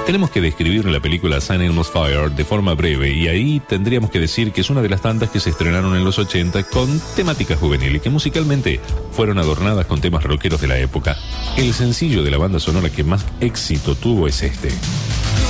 Tenemos que describir la película St. Elmo's Fire de forma breve y ahí tendríamos que decir que es una de las tantas que se estrenaron en los 80 con temática juvenil y que musicalmente fueron adornadas con temas rockeros de la época. El sencillo de la banda sonora que más éxito tuvo es este.